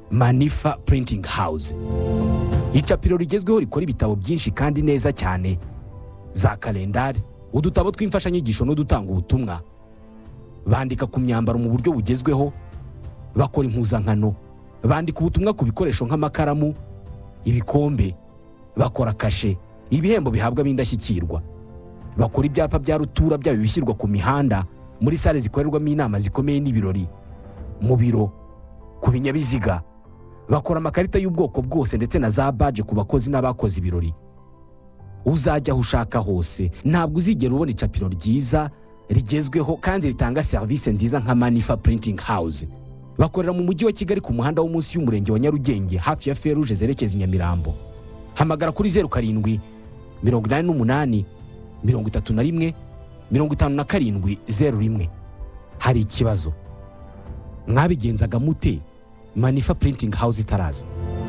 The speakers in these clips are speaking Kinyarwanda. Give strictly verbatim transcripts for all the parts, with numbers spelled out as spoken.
Manifa Printing House. Icapiro rigezweho rikora ibitabo byinshi kandi neza cyane, za kalendari, udutabo tw'imfashanyigisho n'udutanga ubutumwa. Bandika ku myambaro mu buryo bugezweho, bakora impuzankano, bandika ubutumwa ku bikoresho nk'amakaramu, ibikombe, bakora kashe, ibihembo bihabwa b'indashyikirwa. Bakora ibyapa bya rutura byabo bishyirwa ku mihanda, muri sale zikorerwamo inama zikomeye n'ibirori, mu biro, ku binyabiziga. Bakora amakarita y'ubwoko bwose ndetse na za badge ku bakozi n'abakoze ibirori. Uzajya aho ushaka hose, ntabwo uzigera ubona icapiro ryiza, rigezweho kandi ritanga serivisi nziza nka Manifa Printing House. Bakorera mu mujyi wa Kigali ku muhanda wo munsi y'umurenge wa Nyarugenge hafi ya Feruje zerekeza i Nyamirambo. Hamagara kuri zeru karindwi mirongo inani n'umunani mirongo itatu na rimwe mirongo itanu na karindwi zeru rimwe. Hari ikibazo mwabigenzaga mute Manifa Printing House itaraza?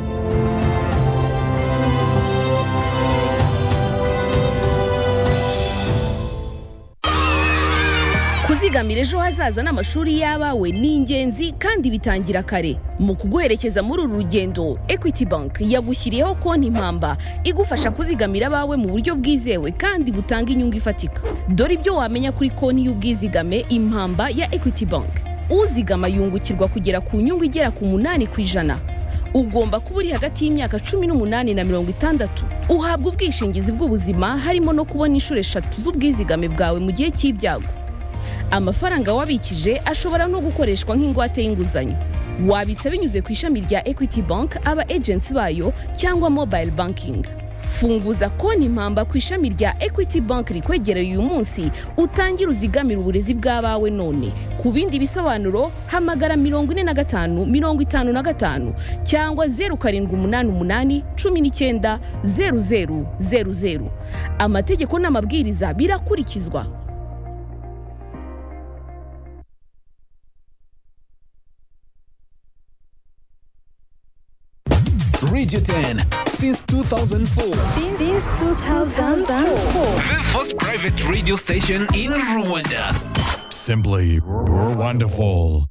Kuzigamira ejo hazaza n'amashuri y'abawe ni ingenzi kandi bitangira kare. Mu kuguherekeza muri uru rugendo, Equity Bank yagushyiriyeho konti impamba igufasha kuzigamira abawe mu buryo bwizewe kandi butanga inyungu ifatika. Dore ibyo wamenya kuri konti y'ubwizigame impamba ya Equity Bank. Uzigama yungukirwa kugera ku nyungu igera ku munani ku ijana. Ugomba kuba uri hagati y'imyaka cumi n'umunani na mirongo itandatu. Uhabwa ubwishingizi bw'ubuzima harimo no kubona inshuro eshatu z'ubwizigame bwawe mu gihe cy'ibyago. Amafaranga wabikije ashobora no gukoreshwa nk'ingwate y'inguzanyo. Wabitsa binyuze ku ishami rya Equity Bank, aba agents bayo cyangwa mobile banking. Funguza konti impamba ku ishami rya Equity Bank rikwegereye uyu munsi, utangire uzigamira uburezi bw'abawe none. Ku bindi bisobanuro hamagara mirongo ine na gatanu mirongo itanu na gatanu cyangwa zeru karindwi umunani umunani cumi n'icyenda zeru zeru zeru zeru. Amategeko n'amabwiriza birakurikizwa. Radio ten since two thousand four. Since two thousand four. The first private radio station in Rwanda. Simply, you're wonderful.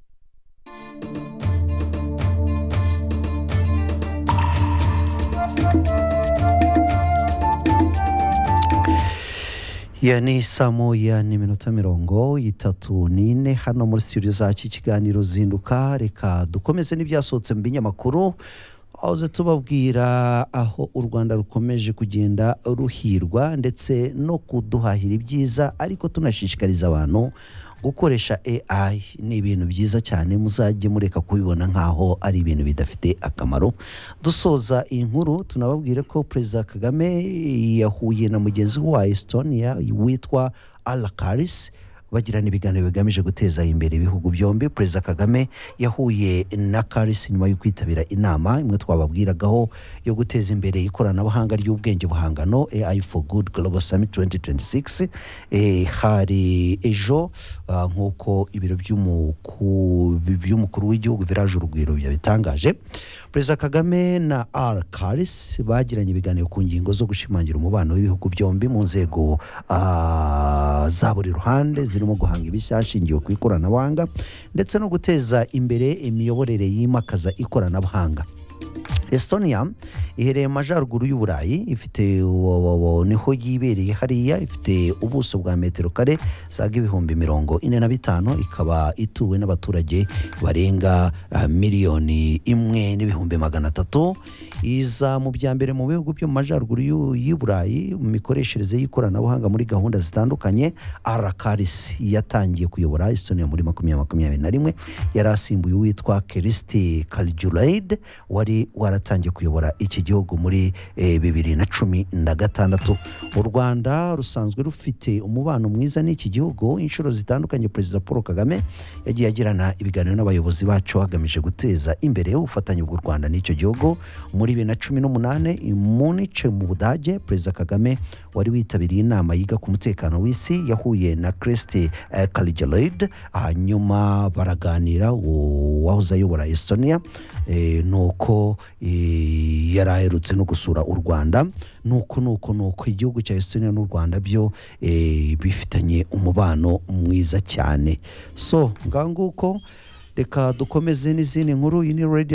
Ya ni saa moya n'iminota mirongo itatu n'ine hano muri studio zacu, ikiganiro zinduka. Reka dukomeze n'ibyasohotse mu binyamakuru, aho tubabwira aho u Rwanda rukomeje kugenda ruhirwa ndetse no kuduhahira ibyiza, ariko tunashishikariza abantu gukoresha A I. Ni ibintu byiza cyane, muzajye mureka kubibona nkaho ari ibintu bidafite akamaro. Dusoza inkuru tunababwire ko Perezida Kagame yahuye na mugenzi wa Estonia witwa Alakaris, bagirana ibiganiro bigamije guteza imbere ibihugu byombi. Perezida Kagame yahuye na Karis nyuma yo kwitabira inama imwe twababwiragaho yo guteza imbere ikoranabuhanga ry'ubwenge buhangano A I for Good Global Summit twenty twenty-six. Eh, hari ejo uh, nkuko ibiro by'umukuru w'igihugu Village Urugwiro yabitangaje. Perezida Kagame na R Karis bagiranye ibiganiro ku ngingo zo gushimangira umubano w'ibihugu byombi mu nzego uh, za buri ruhande, zirimo guhanga ibishashingiye ku ikoranabuhanga ndetse no guteza imbere imiyoborere y'imakaza ikoranabuhanga. Estonia ihereye majaruguru y'Uburayi, ifite niho yibereye hariya, ifite ubuso bwa metero kare saga ibihumbi mirongo ine na bitanu, ikaba ituwe n'abaturage barenga uh, miliyoni imwe n'ibihumbi magana atatu. Iza mu byambere mu bihugu byo majaruguru y'Uburayi mu mikoreshereze y'ikoranabuhanga muri gahunda zitandukanye. Arakaris yatangiye kuyobora Estonia muri makumyabiri makumyabiri na rimwe, yarasimbuye uwitwa Kristi Kaljulaid wari waratangiye kuyobora iki gihugu muri eh, bibiri na cumi na gatandatu. U Rwanda rusanzwe rufite umubano mwiza n'iki gihugu. Inshuro zitandukanye Perezida Paul Kagame yagiye agirana ibiganiro n'abayobozi bacu hagamije guteza imbere ubufatanye bw'u Rwanda n'icyo gihugu. Muri bibiri na cumi n'umunani i Munich mu Budage, Perezida Kagame wari witabiriye inama yiga ku mutekano w'isi yahuye na Kristi eh, Kaljulaid, hanyuma baraganira. Wahoze ayobora Estonia eh, nuko eh, yaraherutse no gusura u Rwanda. Nuko nuko nuko igihugu cya Estonia n'u Rwanda byo eh, bifitanye umubano mwiza cyane. So nganguko reka dukomeze n'izindi nkuru. Iyi ni Radio